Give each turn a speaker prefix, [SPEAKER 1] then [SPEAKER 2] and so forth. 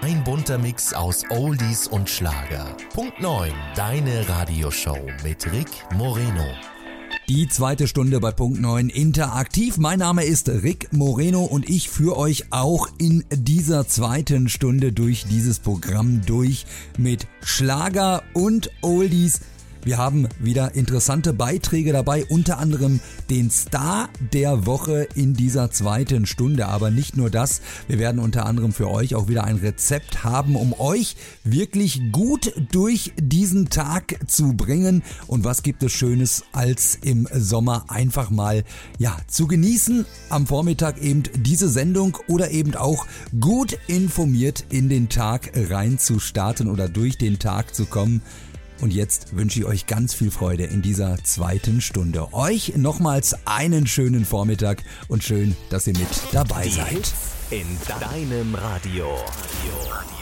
[SPEAKER 1] Ein bunter Mix aus Oldies und Schlager. Punkt 9, deine Radioshow mit Rick Moreno.
[SPEAKER 2] Die zweite Stunde bei Punkt 9 interaktiv. Mein Name ist Rick Moreno und ich führe euch auch in dieser zweiten Stunde durch dieses Programm durch mit Schlager und Oldies. Wir haben wieder interessante Beiträge dabei, unter anderem den Star der Woche in dieser zweiten Stunde. Aber nicht nur das, wir werden unter anderem für euch auch wieder ein Rezept haben, um euch wirklich gut durch diesen Tag zu bringen. Und was gibt es Schönes, als im Sommer einfach mal zu genießen, am Vormittag eben diese Sendung oder eben auch gut informiert in den Tag rein zu starten oder durch den Tag zu kommen. Und jetzt wünsche ich euch ganz viel Freude in dieser zweiten Stunde. Euch nochmals einen schönen Vormittag und schön, dass ihr mit dabei seid.
[SPEAKER 1] In deinem Radio.